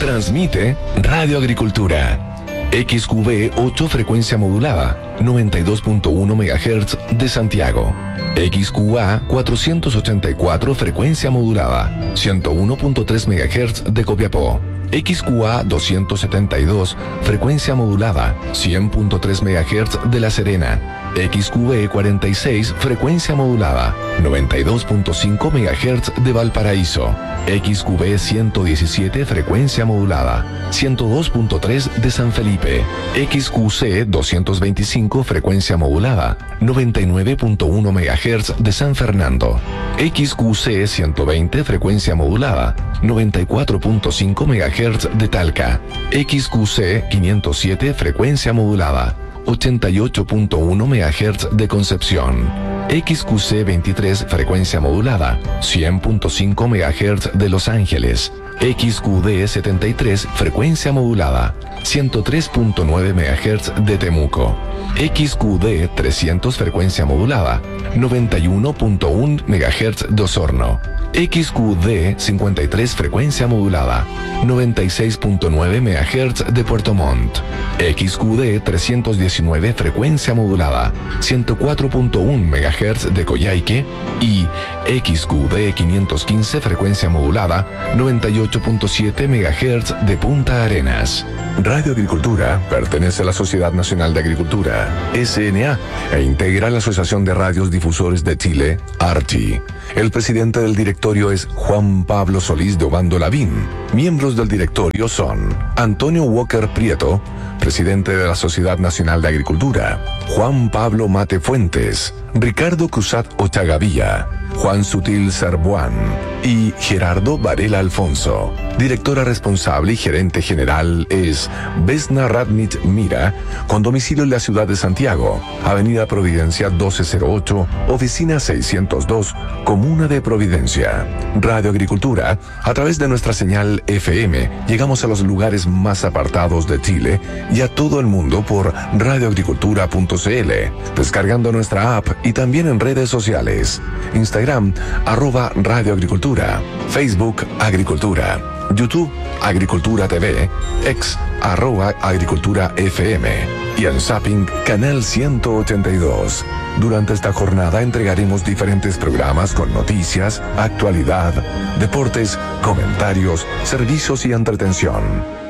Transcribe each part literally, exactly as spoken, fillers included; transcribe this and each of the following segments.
Transmite Radio Agricultura. X Q V ocho frecuencia modulada, noventa y dos punto uno megahertz de Santiago. X Q A cuatrocientos ochenta y cuatro frecuencia modulada, ciento uno punto tres megahertz de Copiapó. X Q A doscientos setenta y dos frecuencia modulada, cien punto tres megahertz de La Serena. X Q V cuarenta y seis frecuencia modulada, noventa y dos punto cinco megahertz de Valparaíso. X Q V ciento diecisiete frecuencia modulada, ciento dos punto tres de San Felipe. X Q C doscientos veinticinco frecuencia modulada, noventa y nueve punto uno megahertz de San Fernando. X Q C ciento veinte frecuencia modulada, noventa y cuatro punto cinco megahertz de Talca. X Q C quinientos siete frecuencia modulada, ochenta y ocho punto uno megahertz de Concepción. X Q C veintitrés frecuencia modulada, cien punto cinco megahertz de Los Ángeles. X Q D setenta y tres frecuencia modulada, ciento tres punto nueve megahertz de Temuco. X Q D trescientos frecuencia modulada, noventa y uno punto uno megahertz de Osorno. X Q D cincuenta y tres frecuencia modulada, noventa y seis punto nueve megahertz de Puerto Montt. X Q D trescientos diecinueve frecuencia modulada, ciento cuatro punto uno megahertz de Coyhaique. Y X Q D quinientos quince frecuencia modulada, noventa y ocho punto siete megahertz de Punta Arenas. Radio Agricultura pertenece a la Sociedad Nacional de Agricultura, S N A, e integra la Asociación de Radios Difusores de Chile, ARCHI. El presidente del directorio es Juan Pablo Solís de Obando Lavín. Miembros del directorio son Antonio Walker Prieto, presidente de la Sociedad Nacional de Agricultura; Juan Pablo Mate Fuentes; Ricardo Cruzat Ochagavía; Juan Sutil Serbuán y Gerardo Varela Alfonso. Directora responsable y gerente general es Vesna Radnich Mira, con domicilio en la ciudad de Santiago, Avenida Providencia doce cero ocho, oficina seiscientos dos, Comuna de Providencia. Radio Agricultura, a través de nuestra señal F M, llegamos a los lugares más apartados de Chile y a todo el mundo por radioagricultura punto c l, descargando nuestra app y también en redes sociales. Instagram, arroba Radio Agricultura; Facebook, Agricultura; YouTube, Agricultura T V; X, arroba Agricultura F M; y en Zapping, Canal ciento ochenta y dos. Durante esta jornada entregaremos diferentes programas con noticias, actualidad, deportes, comentarios, servicios y entretención.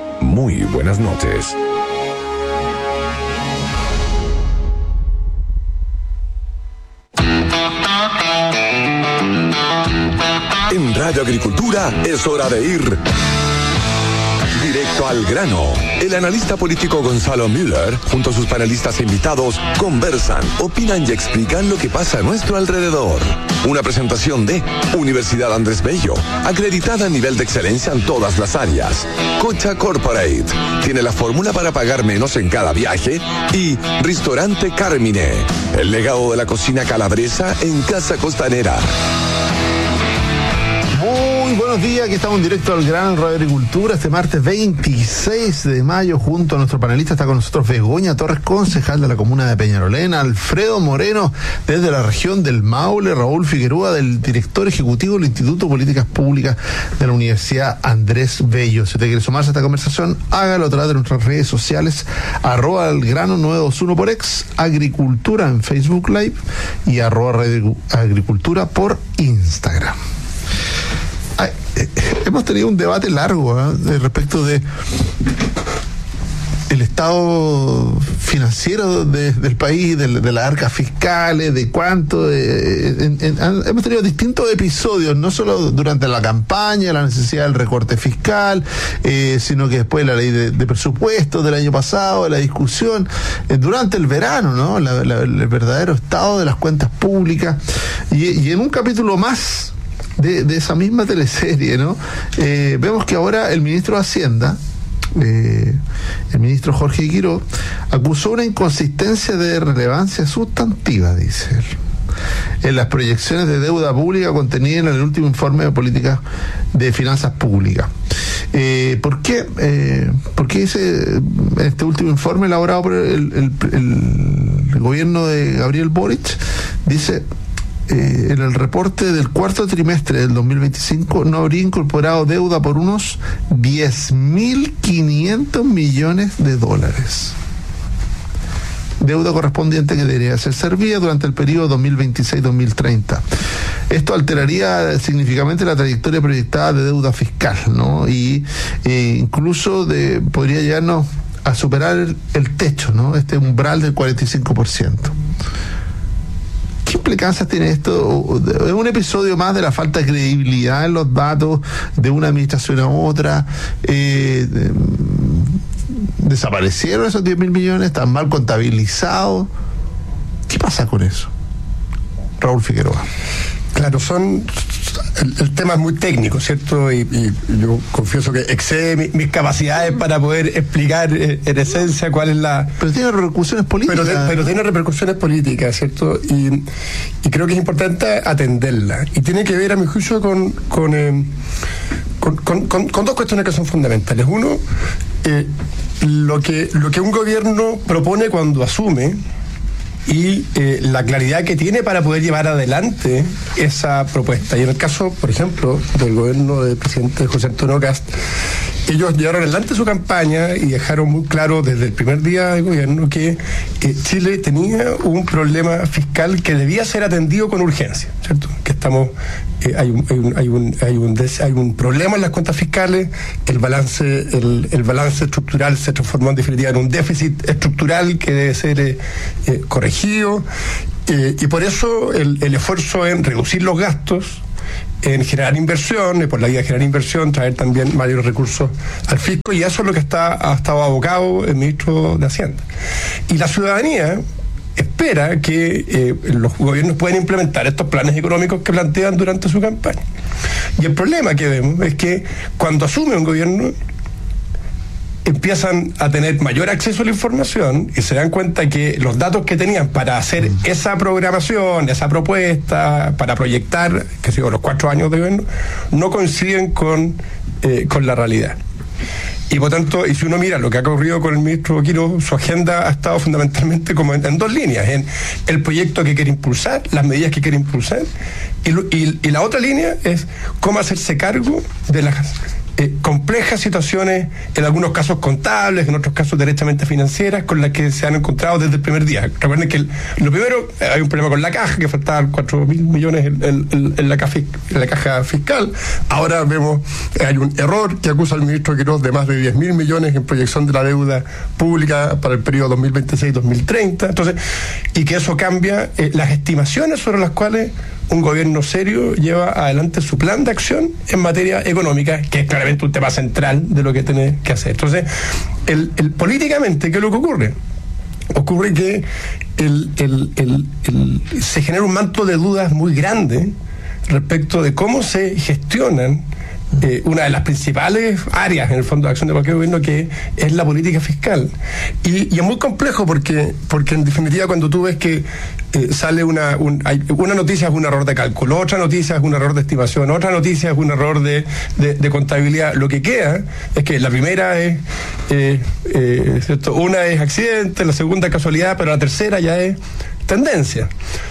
Muy buenas noches. En Radio Agricultura es hora de ir directo al grano. El analista político Gonzalo Müller, junto a sus panelistas e invitados, conversan, opinan y explican lo que pasa a nuestro alrededor. Una presentación de Universidad Andrés Bello, acreditada a nivel de excelencia en todas las áreas. Cocha Corporate, tiene la fórmula para pagar menos en cada viaje. Y Restaurante Carmine, el legado de la cocina calabresa en Casa Costanera. Buenos días, aquí estamos en directo al grano en Radio Agricultura este martes veintiséis de mayo. Junto a nuestro panelista está con nosotros Begoña Torres, concejal de la comuna de Peñalolena; Alfredo Moreno, desde la región del Maule; Raúl Figueroa, del director ejecutivo del Instituto de Políticas Públicas de la Universidad Andrés Bello. Si usted quiere sumarse a esta conversación, hágalo a través de nuestras redes sociales, arroba al grano nueve dos uno por X, Agricultura en Facebook Live y arroba Radio Agricultura por Instagram. Ay, eh, hemos tenido un debate largo ¿eh? respecto de el estado financiero de, del país, de, de las arcas fiscales, de cuánto. Eh, en, en, hemos tenido distintos episodios, no solo durante la campaña, la necesidad del recorte fiscal, eh, sino que después la ley de, de presupuestos del año pasado, la discusión eh, durante el verano, ¿no? La, la, el verdadero estado de las cuentas públicas. Y, y en un capítulo más De, de esa misma teleserie, ¿no? Eh, vemos que ahora el ministro de Hacienda, eh, el ministro Jorge Guiró, acusó una inconsistencia de relevancia sustantiva, dice él, en las proyecciones de deuda pública contenidas en el último informe de políticas de finanzas públicas. Eh, ¿Por qué? Eh, porque dice este último informe elaborado por el, el, el, el gobierno de Gabriel Boric, dice eh, en el reporte del cuarto trimestre del dos mil veinticinco no habría incorporado deuda por unos diez mil quinientos millones de dólares. Deuda correspondiente que debería ser servida durante el periodo dos mil veintiséis a dos mil treinta. Esto alteraría significativamente la trayectoria proyectada de deuda fiscal, ¿no? Y eh, incluso de, podría llevarnos a superar el, el techo, ¿no? Este umbral del cuarenta y cinco por ciento. ¿Qué implicancias tiene esto? ¿Es un episodio más de la falta de credibilidad en los datos de una administración a otra? Eh, ¿Desaparecieron esos diez mil millones? ¿Están mal contabilizados? ¿Qué pasa con eso? Raúl Figueroa. Claro, son el, el tema es muy técnico, ¿cierto? Y, y yo confieso que excede mi, mis capacidades para poder explicar eh, en esencia cuál es la... Pero tiene repercusiones políticas. Pero, pero tiene repercusiones políticas, ¿cierto? Y, y creo que es importante atenderla. Y tiene que ver, a mi juicio, con con, eh, con, con, con, con dos cuestiones que son fundamentales. Uno, eh, lo que lo que un gobierno propone cuando asume, y eh, la claridad que tiene para poder llevar adelante esa propuesta. Y en el caso, por ejemplo, del gobierno del presidente José Antonio Kast, ellos llevaron adelante su campaña y dejaron muy claro desde el primer día de gobierno que eh, Chile tenía un problema fiscal que debía ser atendido con urgencia, ¿cierto? Que estamos eh, hay, un, hay, un, hay, un, hay, un des, hay un problema en las cuentas fiscales, el balance el, el balance estructural se transformó en definitiva en un déficit estructural que debe ser eh, eh, corregido, eh, y por eso el, el esfuerzo en reducir los gastos, en generar inversión, y por la vía de generar inversión, traer también mayores recursos al fisco, y eso es lo que está, ha estado abocado el ministro de Hacienda. Y la ciudadanía espera que eh, los gobiernos puedan implementar estos planes económicos que plantean durante su campaña. Y el problema que vemos es que cuando asume un gobierno, empiezan a tener mayor acceso a la información y se dan cuenta que los datos que tenían para hacer esa programación, esa propuesta, para proyectar, que sigo los cuatro años de gobierno, no coinciden con, eh, con la realidad. Y por tanto, y si uno mira lo que ha ocurrido con el ministro Quiroz, su agenda ha estado fundamentalmente como en, en dos líneas, en el proyecto que quiere impulsar, las medidas que quiere impulsar, y, y, y la otra línea es cómo hacerse cargo de las Eh, complejas situaciones, en algunos casos contables, en otros casos directamente financieras, con las que se han encontrado desde el primer día. Recuerden que el, lo primero, eh, hay un problema con la caja, que faltaban cuatro mil millones en, en, en, en, la caja, en la caja fiscal. Ahora vemos, eh, hay un error que acusa al ministro Quiroz de más de diez mil millones en proyección de la deuda pública para el periodo dos mil veintiséis a dos mil treinta. Entonces, y que eso cambia eh, las estimaciones sobre las cuales un gobierno serio lleva adelante su plan de acción en materia económica, que es claramente un tema central de lo que tiene que hacer. Entonces, el, el, políticamente, ¿qué es lo que ocurre? Ocurre que el, el, el, el, se genera un manto de dudas muy grande respecto de cómo se gestionan Eh, una de las principales áreas en el fondo de acción de cualquier gobierno, que es la política fiscal, y, y es muy complejo porque porque en definitiva cuando tú ves que eh, sale una un, hay, una noticia es un error de cálculo, otra noticia es un error de estimación, otra noticia es un error de, de, de contabilidad, lo que queda es que la primera es eh, eh, ¿cierto? Una es accidente, la segunda es casualidad, pero la tercera ya es tendencia,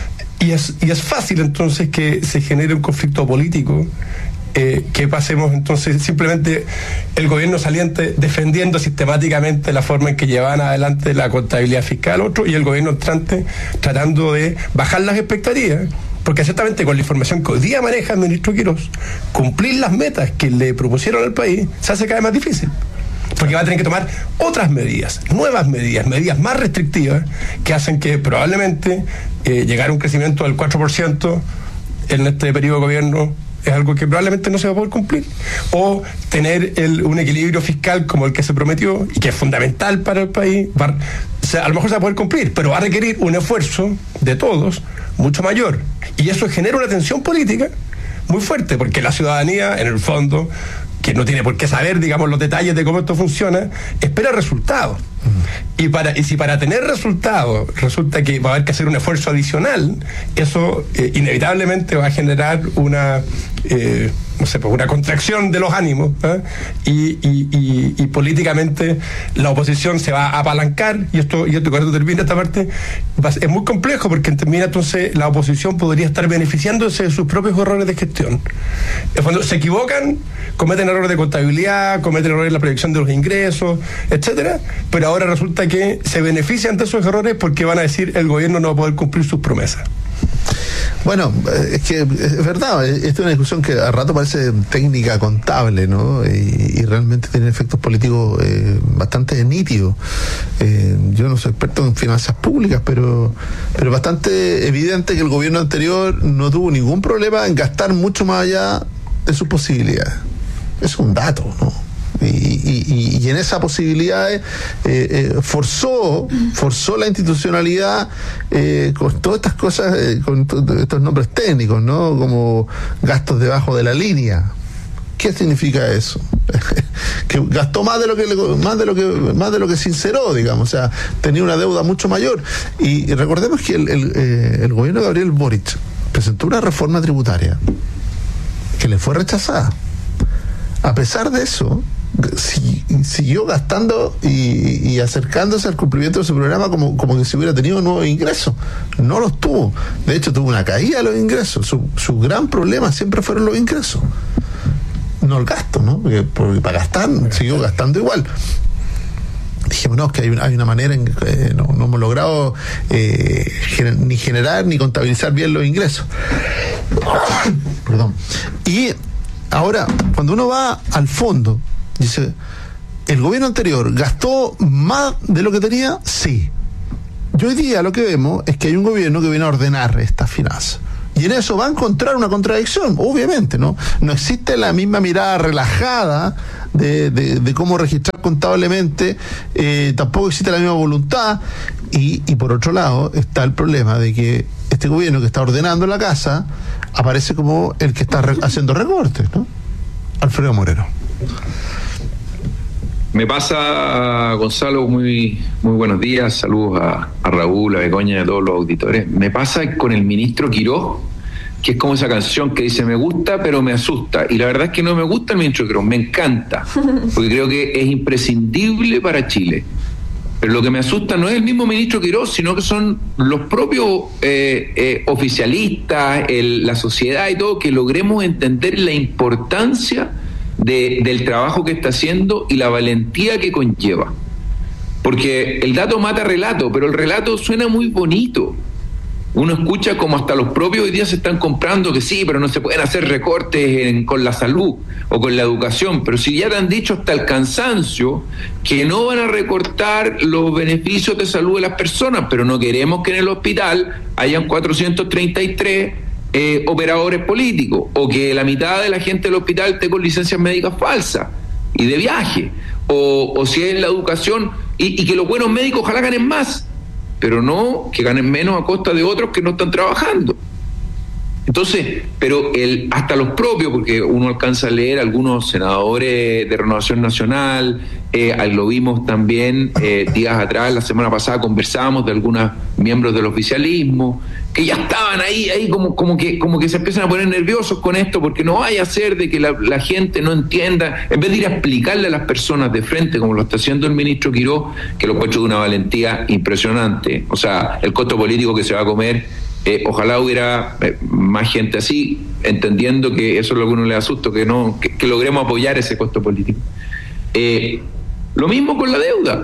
y es, y es fácil entonces que se genere un conflicto político. Eh, que pasemos entonces simplemente el gobierno saliente defendiendo sistemáticamente la forma en que llevan adelante la contabilidad fiscal, otro, y el gobierno entrante tratando de bajar las expectativas, porque ciertamente con la información que hoy día maneja el ministro Quiroz, cumplir las metas que le propusieron al país se hace cada vez más difícil, porque va a tener que tomar otras medidas, nuevas medidas, medidas más restrictivas, que hacen que probablemente eh, llegar a un crecimiento del cuatro por ciento en este periodo de gobierno es algo que probablemente no se va a poder cumplir, o tener el, un equilibrio fiscal como el que se prometió y que es fundamental para el país, va, o sea, a lo mejor se va a poder cumplir, pero va a requerir un esfuerzo de todos mucho mayor, y eso genera una tensión política muy fuerte, porque la ciudadanía, en el fondo, que no tiene por qué saber, digamos, los detalles de cómo esto funciona, espera resultados. Uh-huh. Y para y si para tener resultados resulta que va a haber que hacer un esfuerzo adicional, eso eh, inevitablemente va a generar una eh, no sé, pues una contracción de los ánimos, ¿eh? y, y, y, y políticamente la oposición se va a apalancar, y esto, y esto cuando termina esta parte, es muy complejo, porque termina entonces la oposición podría estar beneficiándose de sus propios errores de gestión. Cuando se equivocan, cometen errores de contabilidad, cometen errores en la proyección de los ingresos, etcétera, pero ahora resulta que se benefician de esos errores porque van a decir el gobierno no va a poder cumplir sus promesas. Bueno, es que es verdad, esta es una discusión que a rato parece técnica contable, ¿no? Y, y realmente tiene efectos políticos eh, bastante nítidos. Eh, yo no soy experto en finanzas públicas, pero pero bastante evidente que el gobierno anterior no tuvo ningún problema en gastar mucho más allá de sus posibilidades. Es un dato, ¿no? Y, y, y en esa posibilidad eh, eh, forzó forzó la institucionalidad eh, con todas estas cosas, eh, con to- estos nombres técnicos, ¿no? Como gastos debajo de la línea. ¿Qué significa eso? Que gastó más de lo que le, más de lo que más de lo que sinceró, digamos, o sea, tenía una deuda mucho mayor. Y, y recordemos que el, el, eh, el gobierno de Gabriel Boric presentó una reforma tributaria que le fue rechazada. A pesar de eso, Si, siguió gastando y, y acercándose al cumplimiento de su programa como, como que si hubiera tenido nuevos ingresos. No los tuvo. De hecho, tuvo una caída de los ingresos. Su, su gran problema siempre fueron los ingresos, no el gasto, ¿no? Porque, porque para gastar, siguió gastando igual. Dijimos, no, es que hay una, hay una manera en que eh, no, no hemos logrado eh, gener, ni generar ni contabilizar bien los ingresos. Perdón. Y ahora, cuando uno va al fondo, dice, ¿el gobierno anterior gastó más de lo que tenía? Sí. Y hoy día lo que vemos es que hay un gobierno que viene a ordenar estas finanzas. Y en eso va a encontrar una contradicción, obviamente, ¿no? No existe la misma mirada relajada de, de, de cómo registrar contablemente, eh, tampoco existe la misma voluntad. Y, y por otro lado está el problema de que este gobierno que está ordenando la casa aparece como el que está re- haciendo recortes, ¿no? Alfredo Moreno. Me pasa, Gonzalo, muy muy buenos días, saludos a, a Raúl, a Begoña y a todos los auditores. Me pasa con el ministro Quirós, que es como esa canción que dice, me gusta pero me asusta. Y la verdad es que no me gusta el ministro Quirós, me encanta, porque creo que es imprescindible para Chile. Pero lo que me asusta no es el mismo ministro Quirós, sino que son los propios eh, eh, oficialistas, el, la sociedad y todo, que logremos entender la importancia De, del trabajo que está haciendo y la valentía que conlleva. Porque el dato mata relato, pero el relato suena muy bonito. Uno escucha como hasta los propios hoy día se están comprando que sí, pero no se pueden hacer recortes en, con la salud o con la educación. Pero si ya te han dicho hasta el cansancio que no van a recortar los beneficios de salud de las personas, pero no queremos que en el hospital hayan cuatrocientos treinta y tres Eh, operadores políticos, o que la mitad de la gente del hospital esté con licencias médicas falsas y de viaje, o, o si es en la educación, y, y que los buenos médicos ojalá ganen más, pero no que ganen menos a costa de otros que no están trabajando. Entonces, pero el, hasta los propios, porque uno alcanza a leer algunos senadores de Renovación Nacional, eh, lo vimos también eh, días atrás, la semana pasada conversábamos de algunos miembros del oficialismo, que ya estaban ahí, ahí como, como que, como que se empiezan a poner nerviosos con esto, porque no vaya a ser de que la, la gente no entienda, en vez de ir a explicarle a las personas de frente, como lo está haciendo el ministro Quirós, que lo encuentro de una valentía impresionante. O sea, el costo político que se va a comer, eh, ojalá hubiera eh, más gente así, entendiendo que eso es lo que uno le asusta, que no, que, que logremos apoyar ese costo político. Eh, lo mismo con la deuda.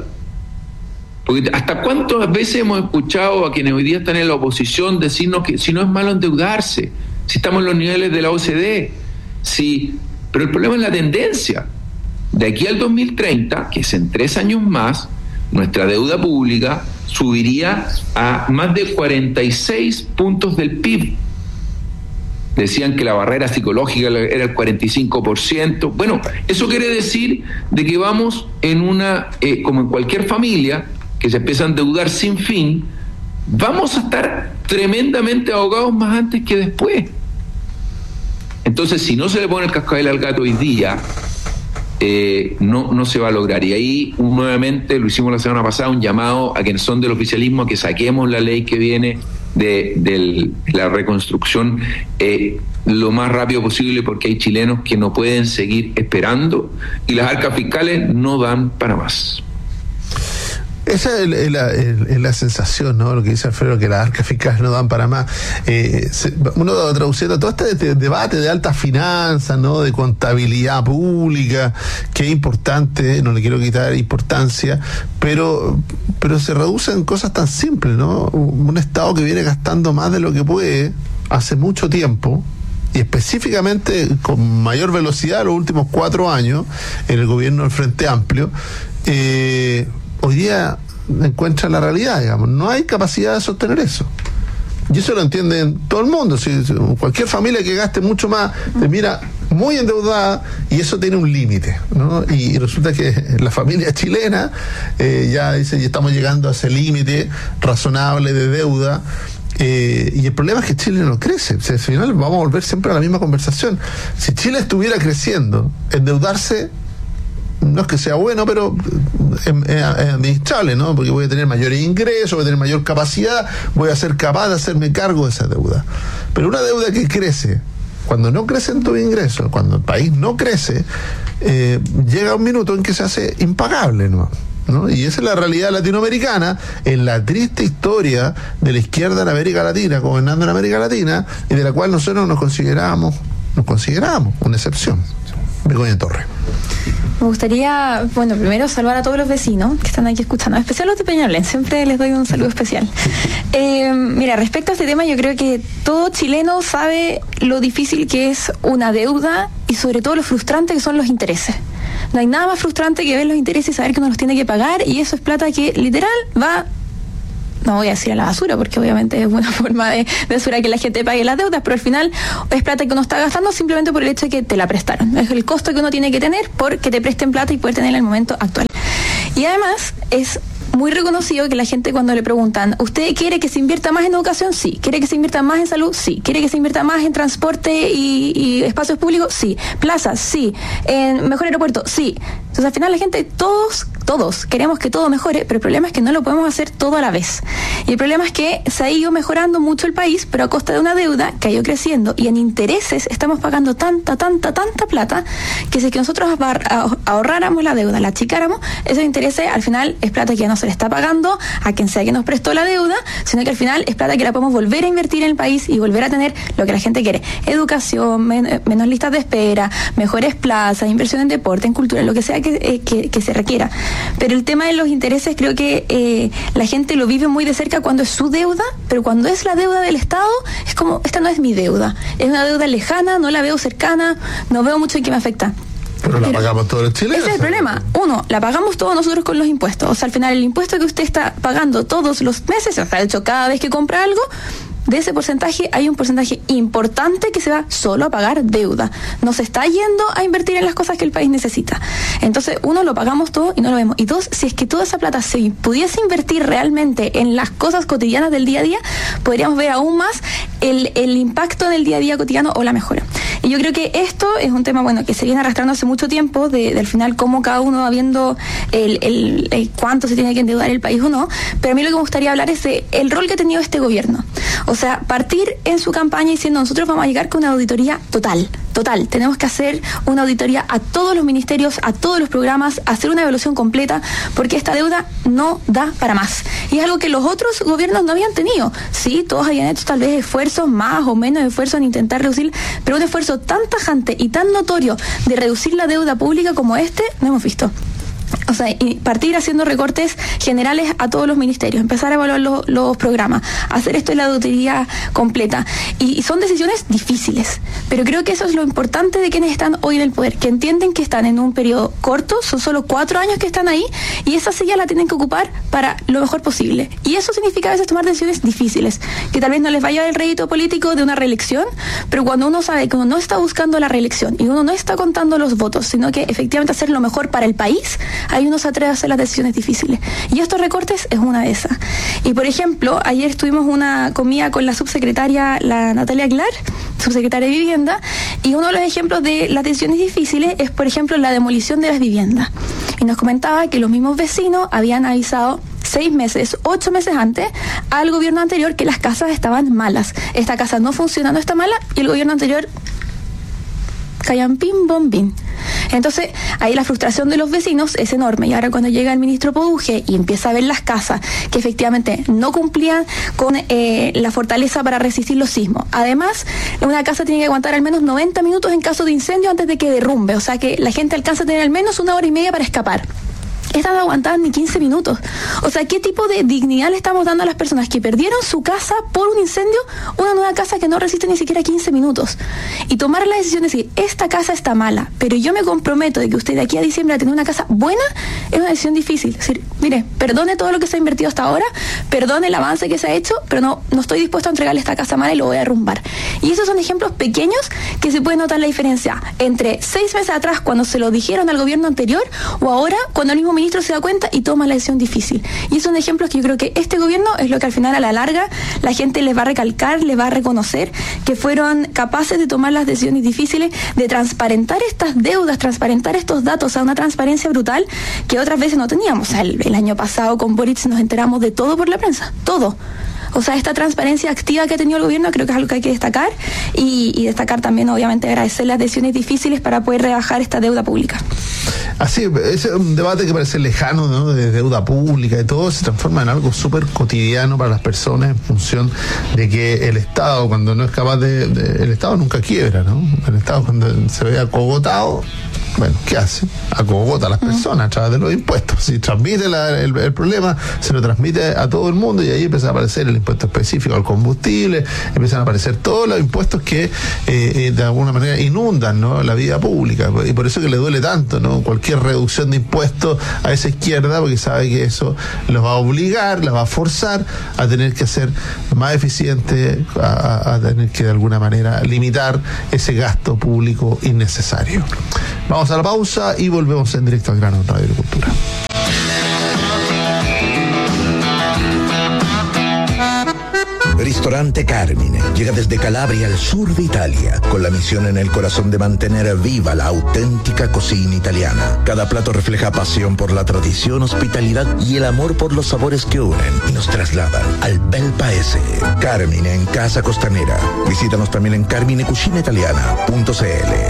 Porque hasta cuántas veces hemos escuchado a quienes hoy día están en la oposición decirnos que si no es malo endeudarse, si estamos en los niveles de la O E C D, si, pero el problema es la tendencia. De aquí al dos mil treinta, que es en tres años más, nuestra deuda pública subiría a más de cuarenta y seis puntos del P I B. Decían que la barrera psicológica era el cuarenta y cinco por ciento. Bueno, eso quiere decir de que vamos en una, eh, como en cualquier familia, que se empieza a endeudar sin fin, vamos a estar tremendamente ahogados más antes que después. Entonces, si no se le pone el cascabel al gato hoy día, eh, no, no se va a lograr. Y ahí, nuevamente, lo hicimos la semana pasada, un llamado a quienes son del oficialismo a que saquemos la ley que viene de, de la reconstrucción eh, lo más rápido posible, porque hay chilenos que no pueden seguir esperando y las arcas fiscales no dan para más. Esa es, es, la, es la sensación, ¿no? Lo que dice Alfredo, que las arcas fiscales no dan para más. Eh, se, uno traduciendo todo este, este debate de altas finanzas, ¿no? De contabilidad pública, que es importante, no le quiero quitar importancia, pero, pero se reduce en cosas tan simples, ¿no? Un Estado que viene gastando más de lo que puede hace mucho tiempo, y específicamente con mayor velocidad los últimos cuatro años en el gobierno del Frente Amplio, eh, hoy día encuentra la realidad, digamos, no hay capacidad de sostener eso. Y eso lo entiende todo el mundo. Si, si cualquier familia que gaste mucho más te mira muy endeudada, y eso tiene un límite, ¿no? Y, y resulta que la familia chilena eh, ya dice, ya estamos llegando a ese límite razonable de deuda. Eh, y el problema es que Chile no crece. O sea, al final vamos a volver siempre a la misma conversación. Si Chile estuviera creciendo, endeudarse no es que sea bueno, pero es, es administrable, ¿no? Porque voy a tener mayores ingresos, voy a tener mayor capacidad, voy a ser capaz de hacerme cargo de esa deuda. Pero una deuda que crece, cuando no crecen tus ingresos, cuando el país no crece, eh, llega un minuto en que se hace impagable, ¿no? ¿No? Y esa es la realidad latinoamericana, en la triste historia de la izquierda en América Latina, gobernando en América Latina, y de la cual nosotros nos consideramos, nos consideramos una excepción. Begoña Torres. Me gustaría, bueno, primero saludar a todos los vecinos que están aquí escuchando, en especial los de Peñalolén, siempre les doy un saludo especial. Eh, mira, respecto a este tema, yo creo que todo chileno sabe lo difícil que es una deuda y sobre todo lo frustrante que son los intereses. No hay nada más frustrante que ver los intereses y saber que uno los tiene que pagar, y eso es plata que literal va, no voy a decir a la basura, porque obviamente es una forma de, de asegurar que la gente pague las deudas, pero al final es plata que uno está gastando simplemente por el hecho de que te la prestaron. Es el costo que uno tiene que tener por que te presten plata y poder tenerla en el momento actual. Y además es muy reconocido que la gente, cuando le preguntan, ¿usted quiere que se invierta más en educación? Sí. ¿Quiere que se invierta más en salud? Sí. ¿Quiere que se invierta más en transporte y, y espacios públicos? Sí. ¿Plazas? Sí. ¿En mejor aeropuerto? Sí. Entonces al final la gente, todos, todos queremos que todo mejore, pero el problema es que no lo podemos hacer todo a la vez. Y el problema es que se ha ido mejorando mucho el país, pero a costa de una deuda que ha ido creciendo, y en intereses estamos pagando tanta, tanta, tanta plata, que si es que nosotros ahorráramos la deuda, la achicáramos, esos intereses al final es plata que ya no se le está pagando a quien sea que nos prestó la deuda, sino que al final es plata que la podemos volver a invertir en el país y volver a tener lo que la gente quiere: educación, men- menos listas de espera, mejores plazas, inversión en deporte, en cultura, lo que sea que, eh, que, que se requiera. Pero el tema de los intereses creo que eh, la gente lo vive muy de cerca cuando es su deuda, pero cuando es la deuda del Estado es como, esta no es mi deuda, es una deuda lejana, no la veo cercana, no veo mucho en qué me afecta. Pero la pagamos todos los chilenos. Ese es el problema. Uno, la pagamos todos nosotros con los impuestos. O sea, al final el impuesto que usted está pagando todos los meses, o sea, de hecho cada vez que compra algo, de ese porcentaje hay un porcentaje importante que se va solo a pagar deuda. No se está yendo a invertir en las cosas que el país necesita. Entonces, uno, lo pagamos todo y no lo vemos. Y dos, si es que toda esa plata se pudiese invertir realmente en las cosas cotidianas del día a día, podríamos ver aún más el, el impacto en el día a día cotidiano o la mejora. Y yo creo que esto es un tema, bueno, que se viene arrastrando hace mucho tiempo, de, de al final cómo cada uno va viendo el, el, el cuánto se tiene que endeudar el país o no. Pero a mí lo que me gustaría hablar es de el rol que ha tenido este gobierno. O sea, partir en su campaña diciendo, nosotros vamos a llegar con una auditoría total, total. Tenemos que hacer una auditoría a todos los ministerios, a todos los programas, hacer una evaluación completa, porque esta deuda no da para más. Y es algo que los otros gobiernos no habían tenido. Sí, todos habían hecho tal vez esfuerzos, más o menos esfuerzos en intentar reducir, pero un esfuerzo tan tajante y tan notorio de reducir la deuda pública como este, no hemos visto. O sea, y partir haciendo recortes generales a todos los ministerios, empezar a evaluar lo, los programas, hacer esto en la auditoría completa. Y, y son decisiones difíciles, pero creo que eso es lo importante de quienes están hoy en el poder, que entienden que están en un periodo corto, son solo cuatro años que están ahí, y esa silla la tienen que ocupar para lo mejor posible. Y eso significa a veces tomar decisiones difíciles, que tal vez no les vaya el rédito político de una reelección, pero cuando uno sabe que uno no está buscando la reelección y uno no está contando los votos, sino que efectivamente hacer lo mejor para el país, ahí uno se atreve a hacer las decisiones difíciles. Y estos recortes es una de esas. Y por ejemplo, ayer tuvimos una comida con la subsecretaria, la Natalia Aguilar, subsecretaria de Vivienda, y uno de los ejemplos de las decisiones difíciles es, por ejemplo, la demolición de las viviendas. Y nos comentaba que los mismos vecinos habían avisado seis meses, ocho meses antes al gobierno anterior que las casas estaban malas. Esta casa no funciona, no está mala, y el gobierno anterior callan pim bom bim. Entonces, ahí la frustración de los vecinos es enorme. Y ahora cuando llega el ministro Poduje y empieza a ver las casas que efectivamente no cumplían con eh, la fortaleza para resistir los sismos. Además, una casa tiene que aguantar al menos noventa minutos en caso de incendio antes de que derrumbe. O sea que la gente alcanza a tener al menos una hora y media para escapar. Estas no aguantaban ni quince minutos. O sea, ¿qué tipo de dignidad le estamos dando a las personas que perdieron su casa por un incendio? Una nueva casa que no resiste ni siquiera quince minutos. Y tomar la decisión de decir, esta casa está mala, pero yo me comprometo de que usted de aquí a diciembre va a tener una casa buena, es una decisión difícil. Es decir, mire, perdone todo lo que se ha invertido hasta ahora, perdone el avance que se ha hecho, pero no, no estoy dispuesto a entregarle esta casa mala y lo voy a derrumbar. Y esos son ejemplos pequeños que se puede notar la diferencia entre seis meses atrás cuando se lo dijeron al gobierno anterior o ahora cuando el mismo ministro se da cuenta y toma la decisión difícil. Y son ejemplos que yo creo que este gobierno es lo que al final a la larga la gente les va a recalcar, les va a reconocer que fueron capaces de tomar las decisiones difíciles, de transparentar estas deudas, transparentar estos datos a una transparencia brutal que otras veces no teníamos. O sea, el, el año pasado con Boric nos enteramos de todo por la prensa, todo. O sea, esta transparencia activa que ha tenido el gobierno creo que es algo que hay que destacar y, y destacar también, obviamente, agradecer las decisiones difíciles para poder rebajar esta deuda pública. Así, es un debate que parece lejano, ¿no? De deuda pública y todo, se transforma en algo súper cotidiano para las personas en función de que el Estado, cuando no es capaz de, de... El Estado nunca quiebra, ¿no? El Estado cuando se ve acogotado, bueno, ¿qué hace? Acogota a las personas a través de los impuestos. Si transmite la, el, el problema, se lo transmite a todo el mundo y ahí empieza a aparecer el impuesto específico al combustible, empiezan a aparecer todos los impuestos que eh, eh, de alguna manera inundan, ¿no?, la vida pública. Y por eso que le duele tanto, ¿no?, cualquier reducción de impuestos a esa izquierda, porque sabe que eso los va a obligar, la va a forzar a tener que ser más eficiente, a, a tener que de alguna manera limitar ese gasto público innecesario. Vamos a la pausa y volvemos en directo al grano en Radio Agricultura. Ristorante Carmine llega desde Calabria al sur de Italia, con la misión en el corazón de mantener viva la auténtica cocina italiana. Cada plato refleja pasión por la tradición, hospitalidad y el amor por los sabores que unen y nos trasladan al bel paese. Carmine en Casa Costanera. Visítanos también en carmine cucina italiana punto c l.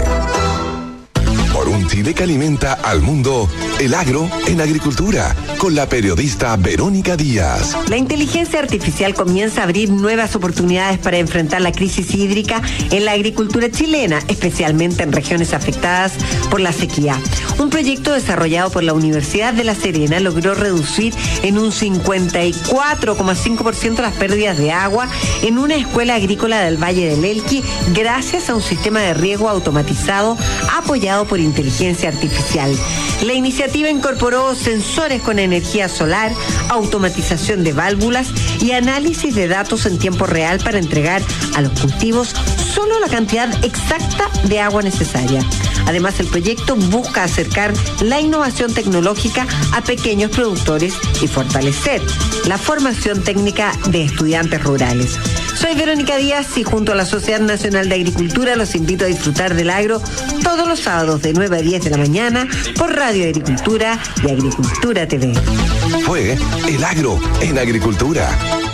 Por un Chile que alimenta al mundo, el agro en agricultura, con la periodista Verónica Díaz. La inteligencia artificial comienza a abrir nuevas oportunidades para enfrentar la crisis hídrica en la agricultura chilena, especialmente en regiones afectadas por la sequía. Un proyecto desarrollado por la Universidad de La Serena logró reducir en un cincuenta y cuatro coma cinco por ciento las pérdidas de agua en una escuela agrícola del Valle del Elqui gracias a un sistema de riego automatizado apoyado por inteligencia artificial. La iniciativa incorporó sensores con energía solar, automatización de válvulas y análisis de datos en tiempo real para entregar a los cultivos solo la cantidad exacta de agua necesaria. Además, el proyecto busca acercar la innovación tecnológica a pequeños productores y fortalecer la formación técnica de estudiantes rurales. Soy Verónica Díaz y junto a la Sociedad Nacional de Agricultura los invito a disfrutar del agro todos los sábados de nueve a diez de la mañana por Radio Agricultura y Agricultura T V. Fue el agro en agricultura.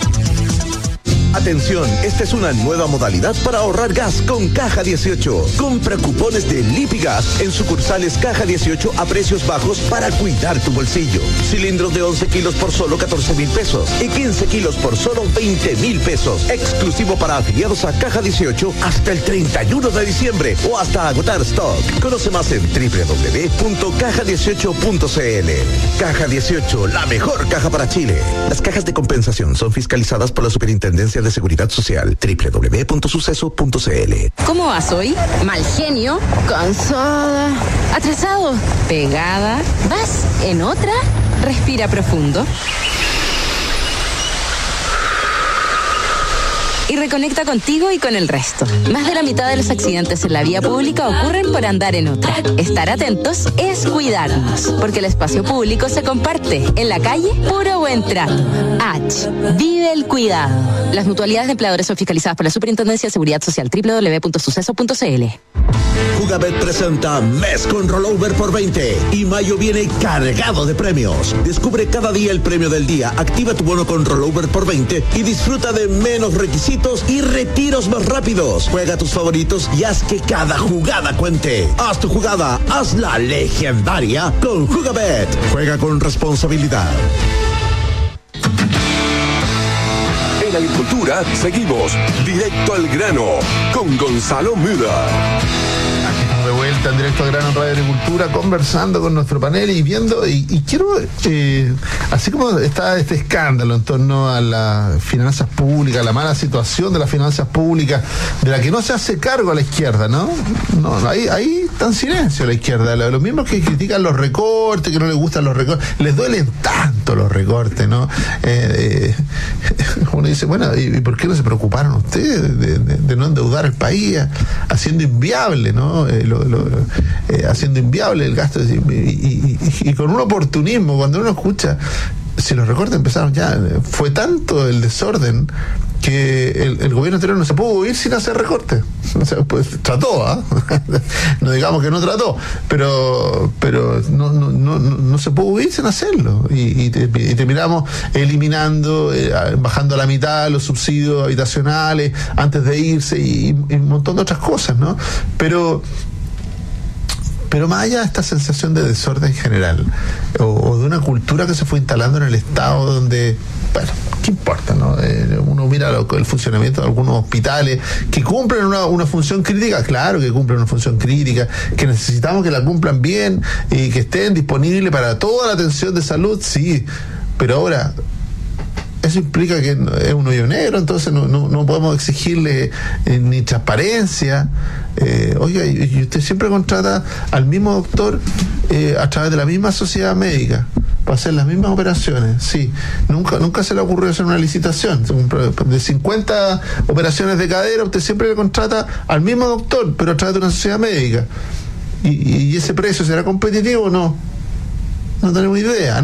Atención, esta es una nueva modalidad para ahorrar gas con Caja dieciocho. Compra cupones de Lipigas en sucursales Caja dieciocho a precios bajos para cuidar tu bolsillo. Cilindros de once kilos por solo catorce mil pesos y quince kilos por solo veinte mil pesos. Exclusivo para afiliados a Caja dieciocho hasta el treinta y uno de diciembre o hasta agotar stock. Conoce más en doble u doble u doble u punto caja dieciocho punto c l. Caja dieciocho, la mejor caja para Chile. Las cajas de compensación son fiscalizadas por la Superintendencia de Seguridad Social. doble u doble u doble u punto suceso punto c l. ¿Cómo vas hoy? Mal genio, cansada, atrasado, pegada. ¿Vas en otra? Respira profundo. Y reconecta contigo y con el resto. Más de la mitad de los accidentes en la vía pública ocurren por andar en otra. Estar atentos es cuidarnos, porque el espacio público se comparte. En la calle, puro buen trato. H. Vive el cuidado. Las mutualidades de empleadores son fiscalizadas por la Superintendencia de Seguridad Social. doble u doble u doble u punto suceso punto c l. Jugabet presenta Mes con Rollover por veinte y mayo viene cargado de premios. Descubre cada día el premio del día, activa tu bono con Rollover por veinte y disfruta de menos requisitos y retiros más rápidos. Juega tus favoritos y haz que cada jugada cuente. Haz tu jugada, hazla legendaria con Jugabet. Juega con responsabilidad. En Agricultura seguimos directo al grano con Gonzalo Müller. De vuelta en directo al grano en Radio Agricultura, conversando con nuestro panel y viendo, y, y quiero, eh, así como está este escándalo en torno a las finanzas públicas, la mala situación de las finanzas públicas, de la que no se hace cargo a la izquierda, ¿no? No, no ahí, ahí está en silencio la izquierda, los mismos que critican los recortes, que no les gustan los recortes, les duelen tanto los recortes, ¿no? Eh, eh, uno dice, bueno, ¿y, y por qué no se preocuparon ustedes de, de, de no endeudar el país, haciendo inviable, ¿no? Eh, Lo, lo, eh, haciendo inviable el gasto y, y, y, y con un oportunismo, cuando uno escucha, si los recortes empezaron ya, fue tanto el desorden que el, el gobierno anterior no se pudo ir sin hacer recortes. O sea, pues trató, ¿ah? ¿eh? No digamos que no trató, pero pero no no no, no se pudo ir sin hacerlo. Y, y, te, y terminamos eliminando, eh, bajando a la mitad los subsidios habitacionales antes de irse y, y un montón de otras cosas, ¿no? Pero Pero más allá de esta sensación de desorden general, o, o de una cultura que se fue instalando en el Estado donde, bueno, ¿qué importa, no? Eh, uno mira lo, el funcionamiento de algunos hospitales que cumplen una, una función crítica, claro que cumplen una función crítica, que necesitamos que la cumplan bien y que estén disponibles para toda la atención de salud, sí, pero ahora eso implica que es un hoyo negro, entonces no, no, no podemos exigirle eh, ni transparencia. Eh, oiga, y, y usted siempre contrata al mismo doctor eh, a través de la misma sociedad médica para hacer las mismas operaciones, sí. Nunca nunca se le ocurrió hacer una licitación. De cincuenta operaciones de cadera, usted siempre le contrata al mismo doctor, pero a través de una sociedad médica. ¿Y, y ese precio será competitivo o no? No tenemos idea.